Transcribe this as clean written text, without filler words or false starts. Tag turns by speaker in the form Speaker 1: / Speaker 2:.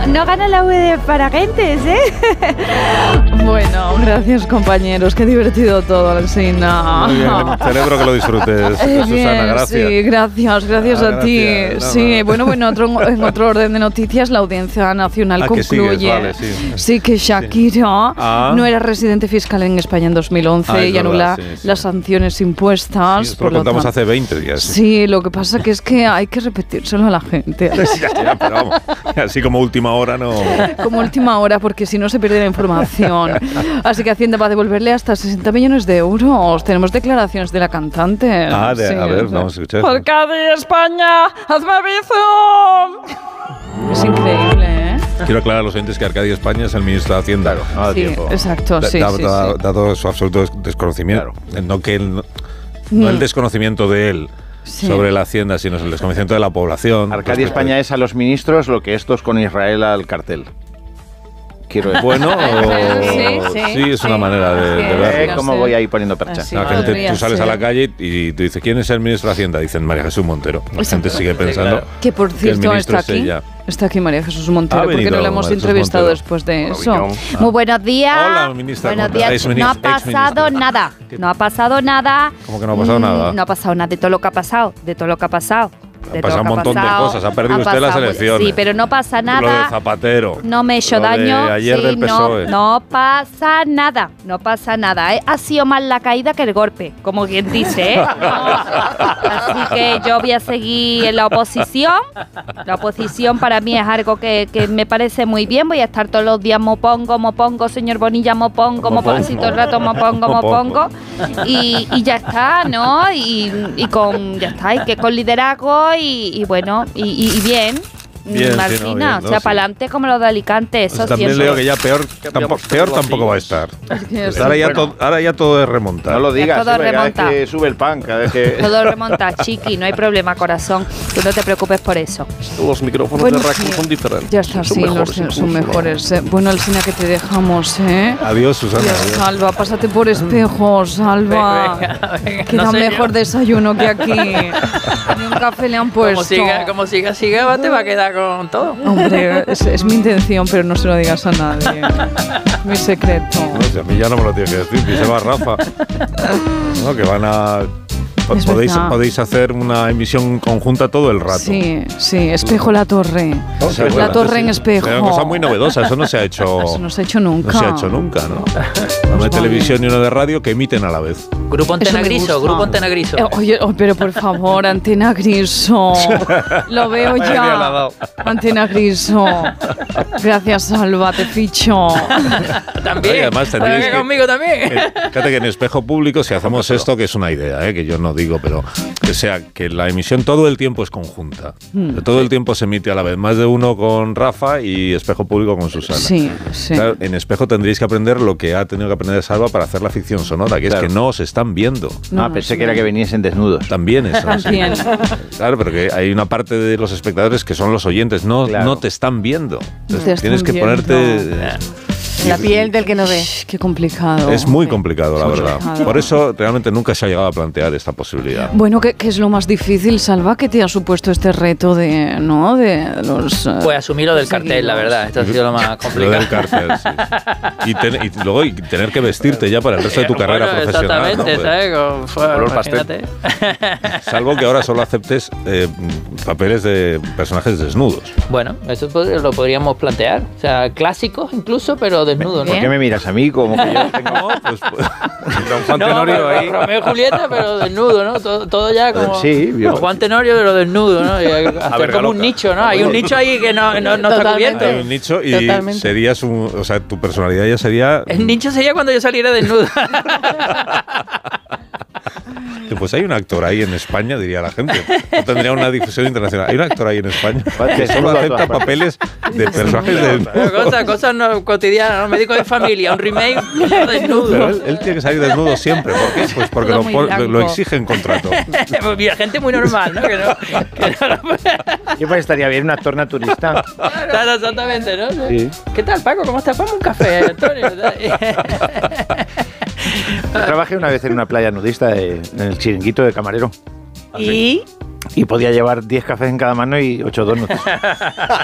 Speaker 1: no gana la V de Paragentes, ¿eh? Bueno, gracias compañeros, qué divertido todo, Alsina.
Speaker 2: Muy bien, celebro que lo disfrutes, Susana, gracias.
Speaker 1: Sí, gracias a ti.
Speaker 2: Gracias.
Speaker 1: Sí, bueno, en otro orden de noticias, la Audiencia Nacional concluye
Speaker 2: vale, sí.
Speaker 1: que Shakira no era residente fiscal en España en 2011 y anula las sanciones impuestas.
Speaker 2: Sí, esto lo contamos hace 20 días.
Speaker 1: Sí, lo que pasa que es que hay que repetírselo a la gente.
Speaker 2: Ya, pero vamos, así como última hora no...
Speaker 1: Como última hora, porque si no se pierde la información. Así que Hacienda va a devolverle hasta 60 millones de euros. Tenemos declaraciones de la cantante.
Speaker 2: A ver, vamos a escuchar.
Speaker 1: Por Cádiz, España, hazme bizum. Es increíble, ¿eh?
Speaker 2: Quiero aclarar a los oyentes que Arcadio España es el ministro de Hacienda.
Speaker 1: Claro, tiempo. Exacto, sí.
Speaker 2: Dado su absoluto desconocimiento. Claro. No el desconocimiento de él sobre la Hacienda, sino el desconocimiento de la población.
Speaker 3: Arcadia España es a los ministros lo que estos con Israel al cartel. Quiero decir.
Speaker 2: Bueno, sí, es una manera de ver.
Speaker 3: ¿Cómo voy ahí poniendo perchas?
Speaker 2: La gente, tú sales a la calle y tú dices, ¿quién es el ministro de Hacienda? Dicen María Jesús Montero. La gente sigue pensando
Speaker 1: que por cierto está aquí. Está aquí María Jesús Montero, porque no la hemos entrevistado después de eso. Muy buenos días.
Speaker 2: Hola, ministra.
Speaker 1: Buenos días. No ha pasado nada. No ha pasado nada.
Speaker 2: ¿Cómo que no ha pasado nada?
Speaker 1: No ha pasado nada de todo lo que ha pasado.
Speaker 2: Ha pasado un montón de cosas. Ha perdido usted las elecciones.
Speaker 1: Sí, pero no pasa nada.
Speaker 2: Lo de Zapatero.
Speaker 1: No me he hecho daño.
Speaker 2: Ayer del PSOE.
Speaker 1: No pasa nada. No pasa nada. Ha sido más la caída que el golpe, como quien dice, ¿eh? Así que yo voy a seguir en la oposición. La oposición para mí es algo que me parece muy bien. Voy a estar todos los días mopongo, señor Bonilla, mopongo, así todo el rato mopongo. Y ya está, ¿no? Y con liderazgo y bueno, y bien. Martina, o sea, para adelante como los de Alicante, eso
Speaker 2: pues también
Speaker 1: siempre.
Speaker 2: leo que ya peor tampoco va a estar. Ahora ya todo es remontar.
Speaker 3: No lo digas,
Speaker 1: todo
Speaker 3: cada vez que sube el pan, cada vez que...
Speaker 1: Todo remonta, chiqui, no hay problema, corazón. Tú no te preocupes por eso.
Speaker 4: Los micrófonos de Rack son diferentes.
Speaker 1: Ya está, son mejores. Bueno, Alsina, que te dejamos, ¿eh?
Speaker 2: Adiós, Susana.
Speaker 1: Adiós. Salva, pásate por Espejo, Salva.
Speaker 5: Venga,
Speaker 1: que da mejor desayuno que aquí. Ni un café le han puesto.
Speaker 5: Como siga, te va a quedar con todo.
Speaker 1: Hombre, es mi intención, pero no se lo digas a nadie. Mi secreto.
Speaker 2: No, si a mí ya no me lo tiene que decir, que se va Rafa. No, que van a... Podéis hacer una emisión conjunta todo el rato.
Speaker 1: Sí, Espejo La Torre. La Torre en Espejo.
Speaker 2: Es una cosa muy novedosa, eso no se ha hecho.
Speaker 1: Eso no se ha hecho nunca.
Speaker 2: No se ha hecho nunca, ¿no? Uno de televisión y uno de radio que emiten a la vez.
Speaker 5: Grupo Antena Griso.
Speaker 1: Oye, pero por favor, Antena Griso. Lo veo ya. Antena Griso. Gracias, Salva, te ficho.
Speaker 5: También.
Speaker 2: Además,
Speaker 5: conmigo también.
Speaker 2: Fíjate que en Espejo Público, si hacemos esto, que es una idea, que yo no digo, pero que la emisión todo el tiempo es conjunta. Todo el tiempo se emite a la vez. Más de uno con Rafa y Espejo Público con Susana.
Speaker 1: Sí.
Speaker 2: Claro, en Espejo tendréis que aprender lo que ha tenido que aprender Salva para hacer la ficción sonora, que es que no os están viendo.
Speaker 3: Pensé que era que viniesen desnudos.
Speaker 2: También eso.
Speaker 1: También.
Speaker 2: Sí. Claro, pero que hay una parte de los espectadores que son los oyentes, no te están viendo. Entonces, tienes que ponerte...
Speaker 6: La piel del que no ve.
Speaker 1: Qué complicado.
Speaker 2: Es muy complicado, la verdad. Por eso realmente nunca se ha llegado a plantear esta posibilidad.
Speaker 1: Bueno, ¿qué es lo más difícil, Salva, que te ha supuesto este reto de los...
Speaker 5: Pues asumir lo del cartel, la verdad. Esto ha sido lo más complicado.
Speaker 2: Lo del cartel, sí. Y luego tener que vestirte ya para el resto de tu carrera profesional.
Speaker 5: Exactamente,
Speaker 2: ¿no?
Speaker 5: ¿sabes?
Speaker 2: Color pastel. Salvo que ahora solo aceptes papeles de personajes desnudos.
Speaker 5: Bueno, eso lo podríamos plantear. O sea, clásicos incluso, pero desnudos.
Speaker 3: ¿Por qué me miras a mí? Como que yo tengo...
Speaker 2: Juan Tenorio ahí.
Speaker 5: Romeo y Julieta, pero desnudo, ¿no? Todo ya como...
Speaker 3: Sí,
Speaker 5: Juan Tenorio, pero desnudo, ¿no? Y hacer como un nicho, ¿no? Hay un nicho ahí que no está cubierto.
Speaker 2: Hay un nicho y serías o sea, tu personalidad ya sería...
Speaker 5: El nicho sería cuando yo saliera desnudo.
Speaker 2: Pues hay un actor ahí en España, diría la gente. No tendría una difusión internacional. Hay un actor ahí en España que solo acepta papeles de personajes de...
Speaker 5: Cosas no cotidianas, ¿no? Médico de familia, un remake desnudo.
Speaker 2: Pero él tiene que salir desnudo siempre. ¿Por qué? Pues porque lo exige en contrato.
Speaker 5: Pues mira, gente muy normal, ¿no?
Speaker 3: Yo pues estaría bien un actor naturista.
Speaker 5: Claro, exactamente, ¿no?
Speaker 3: Sí.
Speaker 5: ¿Qué tal, Paco? ¿Cómo estás? Ponme un café, Antonio.
Speaker 3: Yo trabajé una vez en una playa nudista en el Chiringuito de camarero.
Speaker 6: ¿Y?
Speaker 3: Y podía llevar 10 cafés en cada mano y 8 donuts.